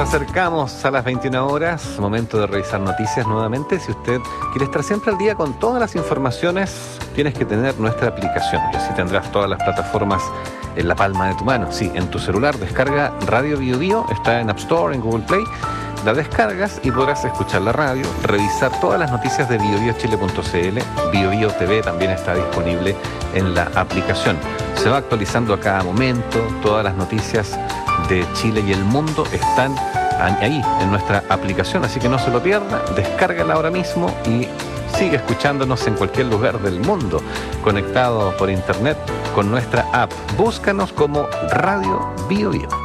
acercamos a las 21 horas, momento de revisar noticias nuevamente. Si usted quiere estar siempre al día con todas las informaciones, tienes que tener nuestra aplicación y así tendrás todas las plataformas en la palma de tu mano. Sí, en tu celular descarga Radio Bio Bio, está en App Store, en Google Play. La descargas y podrás escuchar la radio, revisar todas las noticias de biobiochile.cl. Bio Bio TV también está disponible en la aplicación. Se va actualizando a cada momento, todas las noticias de Chile y el mundo están ahí en nuestra aplicación, así que no se lo pierda, descárgala ahora mismo y sigue escuchándonos en cualquier lugar del mundo, conectado por internet con nuestra app. Búscanos como Radio Bio Bio.